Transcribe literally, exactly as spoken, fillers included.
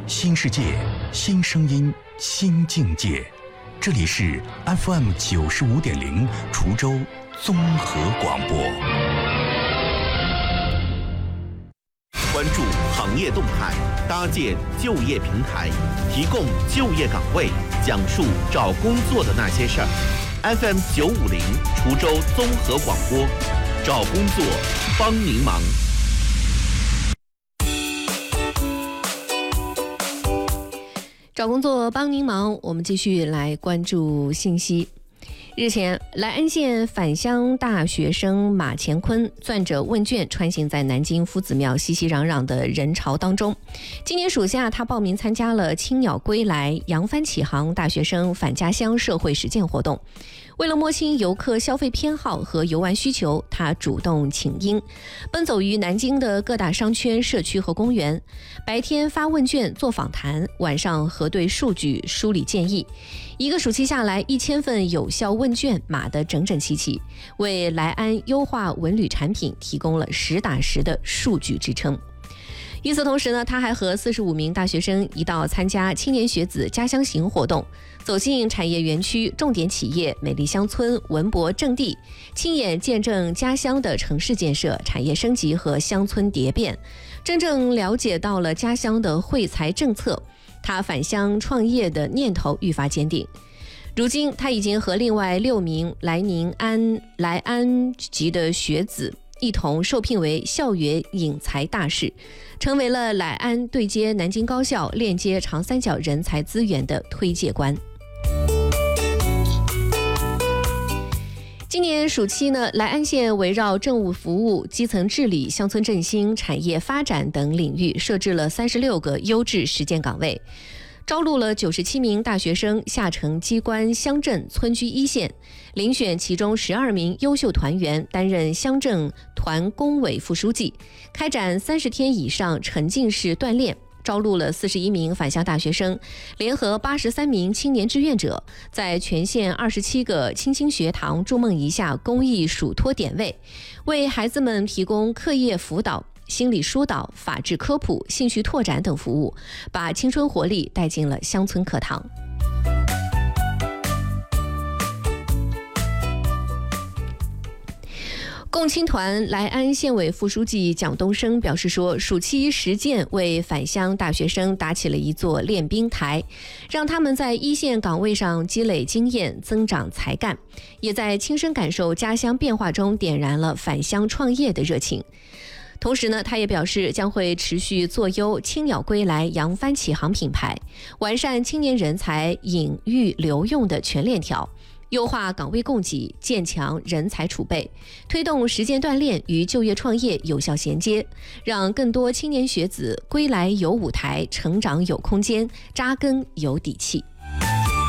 新世界，新声音，新境界。这里是 F M 九十五点零滁州综合广播。 关注行业动态，搭建就业平台，提供就业岗位，讲述找工作的那些事儿。F M 九五零滁州综合广播，找工作帮您忙。 找工作帮您忙，我们继续来关注信息。日前，莱安县返乡大学生马乾坤攥着问卷穿行在南京夫子庙熙熙攘攘的人潮当中。今年暑假，他报名参加了青鸟归来、扬帆启航大学生返家乡社会实践活动。为了摸清游客消费偏好和游玩需求，他主动请缨，奔走于南京的各大商圈、社区和公园，白天发问卷做访谈，晚上核对数据梳理建议。一个暑期下来，一千份有效问卷码得整整齐齐，为莱安优化文旅产品提供了实打实的数据支撑。与此同时呢，他还和四十五名大学生一道参加青年学子家乡行活动，走进产业园区、重点企业、美丽乡村、文博正地，亲眼见证家乡的城市建设、产业升级和乡村蝶变，真正了解到了家乡的惠才政策。他返乡创业的念头愈发坚定。如今，他已经和另外六名莱宁安莱安籍的学子一同受聘为校园引才大使，成为了莱安对接南京高校、链接长三角人才资源的推介官。今年暑期呢，莱安县围绕政务服务、基层治理、乡村振兴、产业发展等领域设置了三十六个优质实践岗位，招录了九十七名大学生下承机关、乡镇、村居一线，遴选其中十二名优秀团员担任乡镇团工委副书记，开展三十天以上沉浸式锻炼。招录了四十一名返乡大学生，联合八十三名青年志愿者，在全县二十七个青青学堂筑梦一下公益属托点位，为孩子们提供课业辅导、心理疏导、法治科普、兴趣拓展等服务，把青春活力带进了乡村课堂。共青团莱安县委副书记蒋东升表示说，暑期实践为返乡大学生打起了一座练兵台，让他们在一线岗位上积累经验、增长才干，也在亲身感受家乡变化中点燃了返乡创业的热情。同时呢，他也表示将会持续做优青鸟归来、扬帆启航品牌，完善青年人才引育留用的全链条，优化岗位供给，建强人才储备，推动实践锻炼与就业创业有效衔接，让更多青年学子归来有舞台，成长有空间，扎根有底气。